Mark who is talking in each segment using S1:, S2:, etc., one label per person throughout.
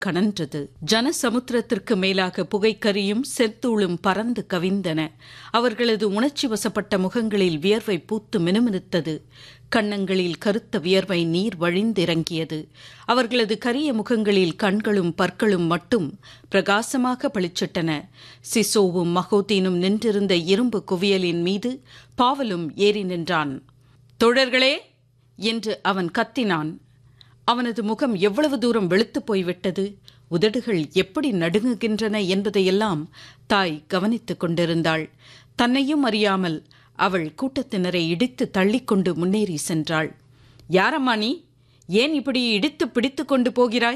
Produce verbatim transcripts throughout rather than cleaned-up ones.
S1: கனன்றது. ஜனசமுத்திரத்திற்கு மேலாக புகைக்கரியும் செத்தூளும் பறந்து கவிந்தன. அவர்களது உணர்ச்சி வசப்பட்ட முகங்களில் வியர்வை பூத்து மினுமினுத்தது. கன்னங்களில் கருத்த வியர்வை நீர் வழிந்திறங்கியது. அவர்களது கரிய முகங்களில் கண்களும் பற்களும் மட்டும் பிரகாசமாக பளிச்சிட்டன. சிசோவும் மகோதீனும் நின்றிருந்த இரும்பு குவியலின் மீது பாவலும் ஏறி நின்றான். தோழர்களே என்று அவன் கத்தினான். அவனது முகம் எவ்வளவு தூரம் வெளுத்துப் போய்விட்டது, உதடுகள் எப்படி நடுங்குகின்றன என்பதையெல்லாம் தாய் கவனித்துக் கொண்டிருந்தாள். தன்னையும் அறியாமல் அவள் கூட்டத்தினரை இடித்து தள்ளிக்கொண்டு முன்னேறி சென்றாள். யாரம்மா நீ? ஏன் இப்படி இடித்து பிடித்து கொண்டு போகிறாய்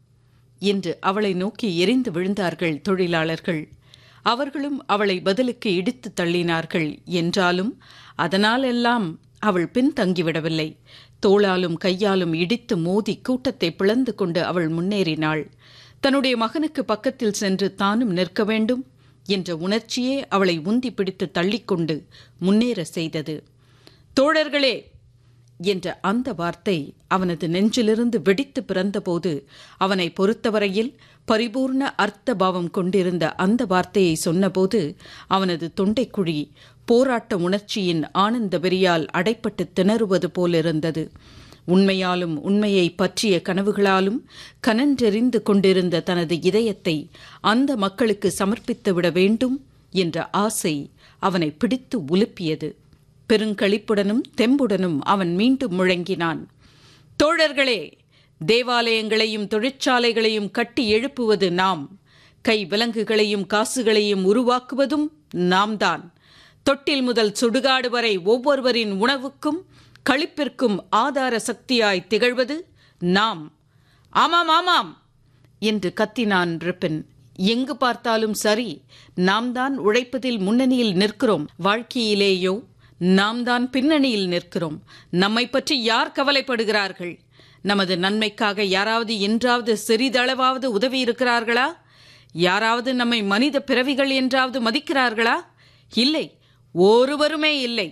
S1: என்று அவளை நோக்கி எரிந்து விழுந்தார்கள் தொழிலாளர்கள். அவர்களும் அவளை பதிலுக்கு இடித்து தள்ளினார்கள். என்றாலும் அதனால் எல்லாம் அவள் பின் தங்கிவிடவில்லை. தோளாலும் கையாலும் இடித்து மோதி கூட்டத்தை பிளந்து கொண்டு அவள் முன்னேறினாள். தன்னுடைய மகனுக்கு பக்கத்தில் சென்று தானும் நிற்க வேண்டும் என்ற உணர்ச்சியே அவளை உந்தி பிடித்து தள்ளிக்கொண்டு முன்னேற செய்தது. தோழர்களே என்ற அந்த வார்த்தை அவனது நெஞ்சிலிருந்து வெடித்து பிறந்தபோது அவனை பொறுத்தவரையில் பரிபூர்ண அர்த்த பாவம் கொண்டிருந்த அந்த வார்த்தையை சொன்னபோது அவனது தொண்டைக்குழி போராட்ட உணர்ச்சியின் ஆனந்த வெறியால் அடைப்பட்டு திணறுவது போலிருந்தது. உண்மையாலும் உண்மையை பற்றிய கனவுகளாலும் கனன்றெறிந்து கொண்டிருந்த தனது இதயத்தை அந்த மக்களுக்கு சமர்ப்பித்துவிட வேண்டும் என்ற ஆசை அவனை பிடித்து உலுப்பியது. பெருங்களிப்புடனும் தெம்புடனும் அவன் மீண்டும் முழங்கினான். தோழர்களே, தேவாலயங்களையும் தொழிற்சாலைகளையும் கட்டி எழுப்புவது நாம். கை விலங்குகளையும் காசுகளையும் உருவாக்குவதும் நாம்தான். தொட்டில் முதல் சுடுகாடு வரை ஒவ்வொருவரின் உணவுக்கும் களிப்பிற்கும் ஆதார சக்தியாய் திகழ்வது நாம். ஆமாம் ஆமாம் என்று கத்தினான் ரிப்பன். எங்கு பார்த்தாலும் சரி, நாம் தான் உழைப்பதில் முன்னணியில் நிற்கிறோம். வாழ்க்கையிலேயோ நாம் தான் பின்னணியில் நிற்கிறோம். நம்மை பற்றி யார் கவலைப்படுகிறார்கள்? நமது நன்மைக்காக யாராவது என்றாவது சிறிதளவாவது உதவி இருக்கிறார்களா? யாராவது நம்மை மனித பிறவிகள் என்றாவது மதிக்கிறார்களா? இல்லை, ஒருவருமே இல்லை,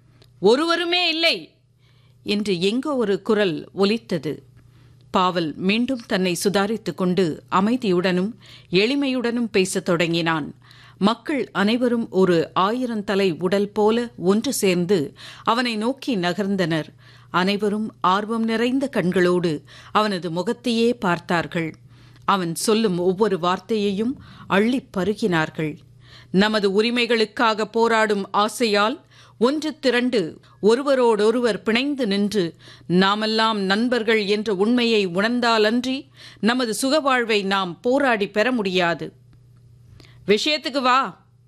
S1: ஒருவருமே இல்லை என்று எங்கோ ஒரு குரல் ஒலித்தது. பாவல் மீண்டும் தன்னை சுதாரித்துக் கொண்டு அமைதியுடனும் எளிமையுடனும் பேசத் தொடங்கினான். மக்கள் அனைவரும் ஒரு ஆயிரந்தலை உடல் போல ஒன்று சேர்ந்து அவனை நோக்கி நகர்ந்தனர். அனைவரும் ஆர்வம் நிறைந்த கண்களோடு அவனது முகத்தையே பார்த்தார்கள். அவன் சொல்லும் ஒவ்வொரு வார்த்தையையும் அள்ளிப் பருகினார்கள். நமது உரிமைகளுக்காக போராடும் ஆசையால் ஒன்று திரண்டு ஒருவரோடொருவர் பிணைந்து நின்று நாமெல்லாம் நண்பர்கள் என்ற உண்மையை உணர்ந்தாலன்றி நமது சுகவாழ்வை நாம் போராடி பெற முடியாது. விஷயத்துக்கு வா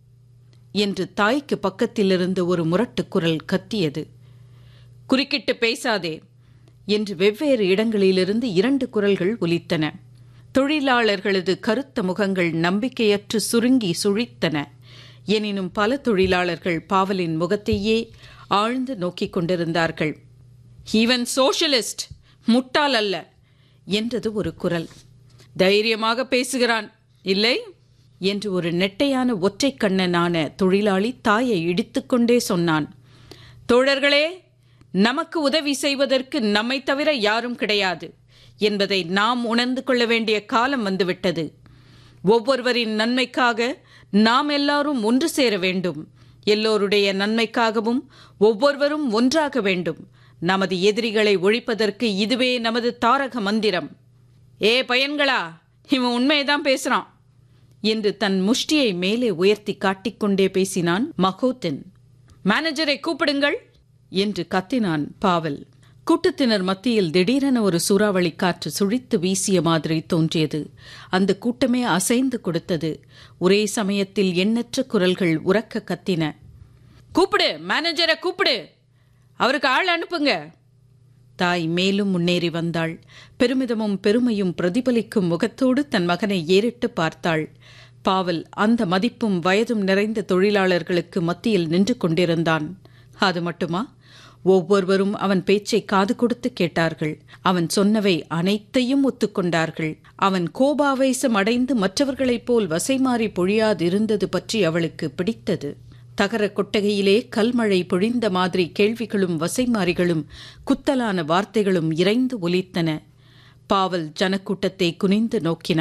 S1: என்று தாய்க்கு பக்கத்திலிருந்து ஒரு முரட்டு குரல் கத்தியது. குறுக்கிட்டு பேசாதே என்று வெவ்வேறு இடங்களிலிருந்து இரண்டு குரல்கள் ஒலித்தன. தொழிலாளர்களது கருத்த முகங்கள் நம்பிக்கையற்று சுருங்கி சுழித்தன. எனினும் பல தொழிலாளர்கள் பாவலின் முகத்தையே ஆழ்ந்து நோக்கிக் கொண்டிருந்தார்கள். இவன் சோஷலிஸ்ட், முட்டாள் அல்ல என்றது ஒரு குரல். தைரியமாக பேசுகிறான் இல்லை என்று ஒரு நெட்டையான ஒற்றை கண்ணனான தொழிலாளி தாயை இடித்துக்கொண்டே சொன்னான். தோழர்களே, நமக்கு உதவி செய்வதற்கு நம்மை தவிர யாரும் கிடையாது என்பதை நாம் உணர்ந்து கொள்ள வேண்டிய காலம் வந்துவிட்டது. ஒவ்வொருவரின் நன்மைக்காக நாம் எல்லாரும் ஒன்று சேர வேண்டும். எல்லோருடைய நன்மைக்காகவும் ஒவ்வொருவரும் ஒன்றாக வேண்டும். நமது எதிரிகளை ஒழிப்பதற்கு இதுவே நமது தாரக மந்திரம். ஏ பையன்களா, இவன் உண்மையைதான் பேசுறான் என்று தன் முஷ்டியை மேலே உயர்த்தி காட்டிக்கொண்டே பேசினான் மகோதீன். மேனேஜரை கூப்பிடுங்கள் என்று கத்தினான் பாவல். கூட்டத்தினர் மத்தியில் திடீரென ஒரு சூறாவளி காற்று சுழித்து வீசிய மாதிரி தோன்றியது. அந்த கூட்டமே அசைந்து கொடுத்தது. ஒரே சமயத்தில் எண்ணற்ற குரல்கள் உரக்க கத்தின. கூப்பிடு, மேனேஜரை கூப்பிடு, அவருக்கு ஆள் அனுப்புங்க. தாய் மேலும் முன்னேறி வந்தாள். பெருமிதமும் பெருமையும் பிரதிபலிக்கும் முகத்தோடு தன் மகனை ஏறிட்டு பார்த்தாள். பாவல் அந்த மதிப்பும் வயதும் நிறைந்த தொழிலாளர்களுக்கு மத்தியில் நின்று கொண்டிருந்தான். அது மட்டுமா, ஒவ்வொருவரும் அவன் பேச்சை காது கொடுத்து கேட்டார்கள். அவன் சொன்னவை அனைத்தையும் ஒத்துக்கொண்டார்கள். அவன் கோபாவேசம் அடைந்து மற்றவர்களைப் போல் வசைமாறி பொழியாதிருந்தது பற்றி அவளுக்கு பிடித்தது. தகர கொட்டகையிலே கல்மழை பொழிந்த மாதிரி கேள்விகளும் வசைமாறிகளும் குத்தலான வார்த்தைகளும் இறைந்து ஒலித்தன. பாவல் ஜனக்கூட்டத்தை குனிந்து நோக்கினார்.